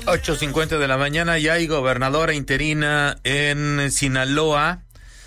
8:50 de la mañana, ya hay gobernadora interina en Sinaloa.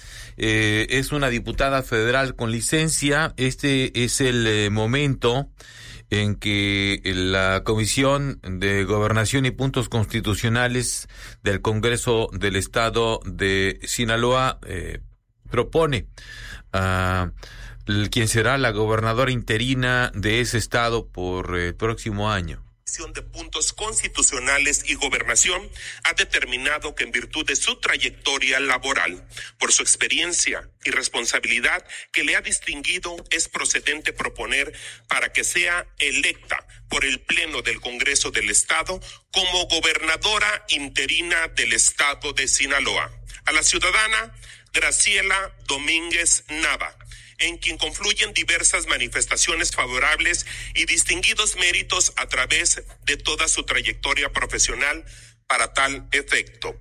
Es una diputada federal con licencia. Este es el momento en que la Comisión de Gobernación y Puntos Constitucionales del Congreso del Estado de Sinaloa propone a quien será la gobernadora interina de ese estado por el próximo año. De Puntos Constitucionales y Gobernación ha determinado que en virtud de su trayectoria laboral, por su experiencia y responsabilidad que le ha distinguido, es procedente proponer para que sea electa por el Pleno del Congreso del Estado como gobernadora interina del Estado de Sinaloa a la ciudadana Graciela Domínguez Nava, en quien confluyen diversas manifestaciones favorables y distinguidos méritos a través de toda su trayectoria profesional para tal efecto.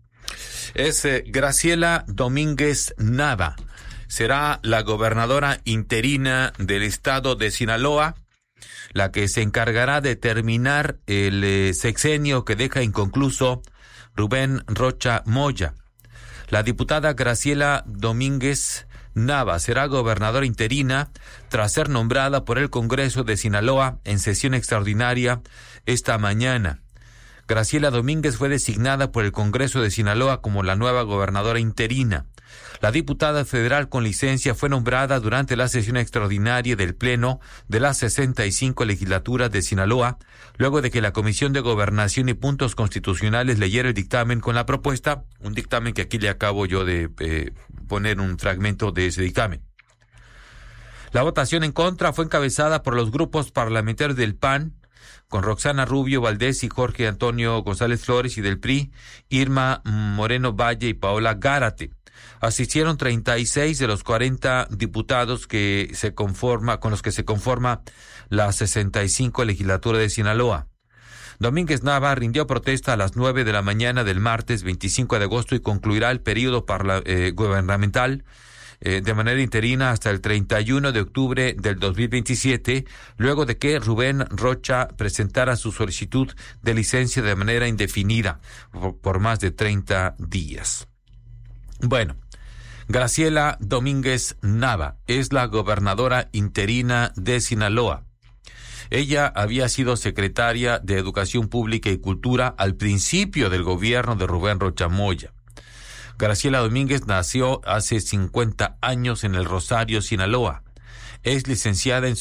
Es Graciela Domínguez Nava. Será la gobernadora interina del estado de Sinaloa, la que se encargará de terminar el sexenio que deja inconcluso Rubén Rocha Moya. La diputada Graciela Domínguez Nava será gobernadora interina tras ser nombrada por el Congreso de Sinaloa en sesión extraordinaria esta mañana. Graciela Domínguez fue designada por el Congreso de Sinaloa como la nueva gobernadora interina. La diputada federal con licencia fue nombrada durante la sesión extraordinaria del Pleno de la 65 legislatura de Sinaloa, luego de que la Comisión de Gobernación y Puntos Constitucionales leyera el dictamen con la propuesta, un dictamen que aquí le acabo yo de poner un fragmento de ese dictamen. La votación en contra fue encabezada por los grupos parlamentarios del PAN, con Roxana Rubio Valdés y Jorge Antonio González Flores, y del PRI, Irma Moreno Valle y Paola Gárate. Asistieron 36 de los 40 diputados con los que se conforma la 65 legislatura de Sinaloa. Domínguez Nava rindió protesta a las 9 de la mañana del martes 25 de agosto y concluirá el periodo gubernamental de manera interina hasta el 31 de octubre del 2027, luego de que Rubén Rocha presentara su solicitud de licencia de manera indefinida por más de 30 días. Bueno, Graciela Domínguez Nava es la gobernadora interina de Sinaloa. Ella había sido secretaria de Educación Pública y Cultura al principio del gobierno de Rubén Rocha Moya. Graciela Domínguez nació hace 50 años en El Rosario, Sinaloa. Es licenciada en